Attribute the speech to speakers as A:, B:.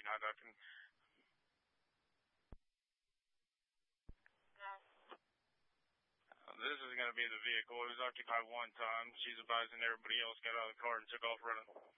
A: not ducking. This is going to be the vehicle. It was occupied one time. She's advising everybody else got out of the car and took off running.